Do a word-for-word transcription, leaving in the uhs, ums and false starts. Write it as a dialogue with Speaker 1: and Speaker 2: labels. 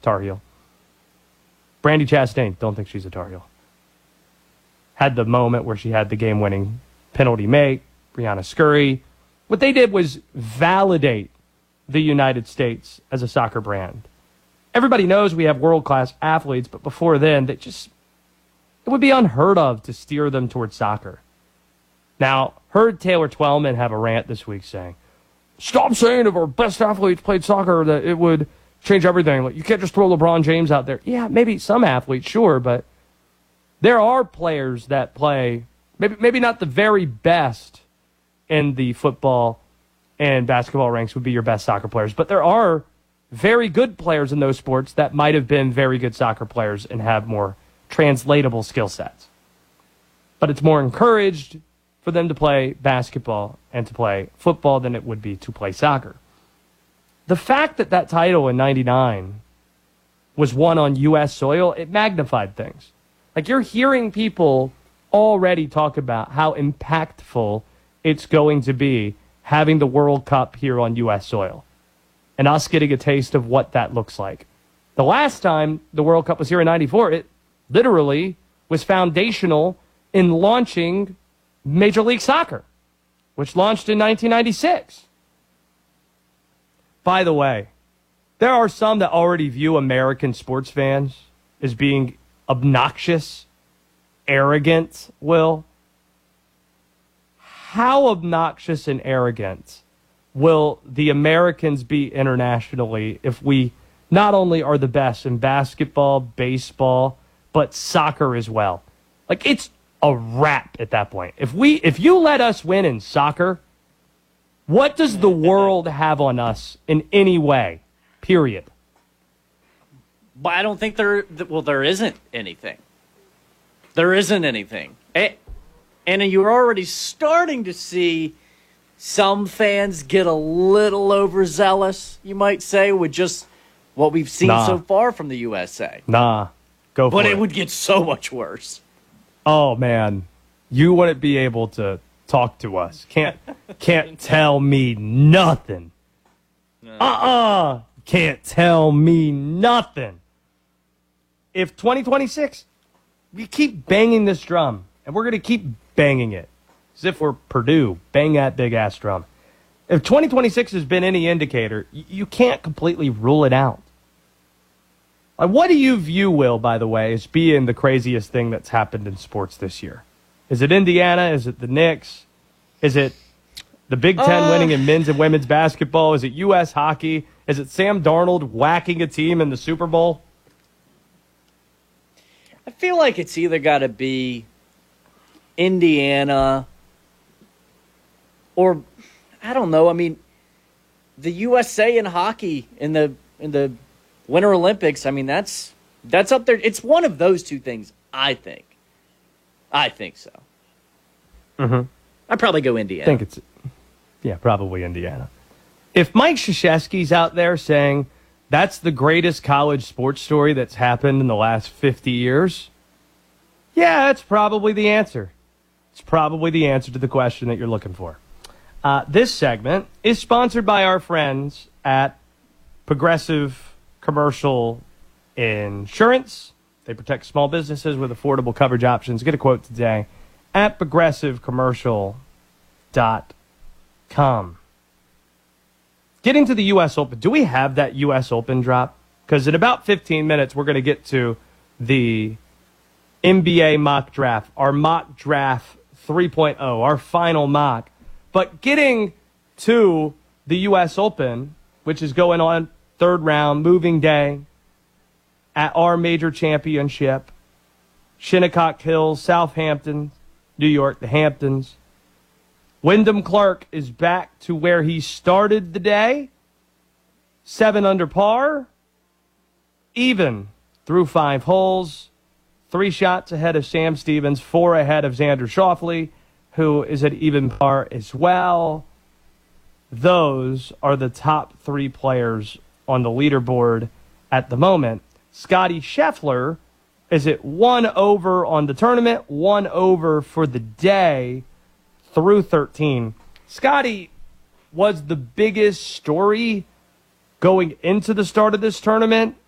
Speaker 1: Tar Heel. Brandi Chastain, don't think she's a Tar Heel. Had the moment where she had the game-winning penalty make. Brianna Scurry. What they did was validate the United States as a soccer brand. Everybody knows we have world-class athletes, but before then, they just it would be unheard of to steer them towards soccer. Now, heard Taylor Twellman have a rant this week saying, stop saying if our best athletes played soccer that it would change everything. Like, you can't just throw LeBron James out there. Yeah, maybe some athletes, sure, but there are players that play, maybe maybe not the very best in the football and basketball ranks would be your best soccer players, but there are very good players in those sports that might have been very good soccer players and have more translatable skill sets. But it's more encouraged for them to play basketball and to play football than it would be to play soccer. The fact that that title in ninety-nine was won on U S soil, it magnified things. Like, you're hearing people already talk about how impactful it's going to be having the World Cup here on U S soil and us getting a taste of what that looks like. The last time the World Cup was here in ninety-four, it literally was foundational in launching Major League Soccer, which launched in nineteen ninety-six. By the way, there are some that already view American sports fans as being obnoxious, arrogant, Will. How obnoxious and arrogant will the Americans be internationally if we not only are the best in basketball, baseball, but soccer as well? Like, it's a wrap at that point. If we, if you let us win in soccer, what does the world have on us in any way? Period.
Speaker 2: But I don't think there, well, there isn't anything. There isn't anything. It, and you're already starting to see some fans get a little overzealous, you might say, with just what we've seen
Speaker 1: nah.
Speaker 2: so far from the U S A.
Speaker 1: Nah, go for
Speaker 2: but
Speaker 1: it.
Speaker 2: But it would get so much worse.
Speaker 1: Oh, man. You wouldn't be able to talk to us. Can't can't tell me nothing. Uh-uh. Can't tell me nothing. If twenty twenty-six, we keep banging this drum, and we're going to keep banging it as if we're Purdue. Bang that big-ass drum. If twenty twenty-six has been any indicator, y- you can't completely rule it out. Like, what do you view, Will, by the way, as being the craziest thing that's happened in sports this year? Is it Indiana? Is it the Knicks? Is it the Big Ten
Speaker 2: uh,
Speaker 1: winning in men's and women's basketball? Is it U S hockey? Is it Sam Darnold whacking a team in the Super Bowl?
Speaker 2: I feel like it's either got to be Indiana or, I don't know, I mean, the U S A in hockey in the in the Winter Olympics, I mean, that's that's up there. It's one of those two things, I think. I think so.
Speaker 1: Mm-hmm.
Speaker 2: I'd probably go Indiana.
Speaker 1: I think it's, yeah, probably Indiana. If Mike Krzyzewski's out there saying that's the greatest college sports story that's happened in the last fifty years, yeah, that's probably the answer. It's probably the answer to the question that you're looking for. Uh, this segment is sponsored by our friends at Progressive Commercial Insurance. They protect small businesses with affordable coverage options. Get a quote today at progressive commercial dot com. Getting to the U S Open. Do we have that U S Open drop? Because in about fifteen minutes, we're going to get to the N B A mock draft, our mock draft three point oh, our final mock. But getting to the U S Open, which is going on third round, moving day, at our major championship, Shinnecock Hills, Southampton, New York, the Hamptons. Wyndham Clark is back to where he started the day, seven under par, even through five holes, three shots ahead of Sam Stevens, four ahead of Xander Schauffele, who is at even par as well. Those are the top three players on the leaderboard at the moment. Scottie Scheffler is at one over on the tournament, one over for the day through thirteen. Scottie was the biggest story going into the start of this tournament.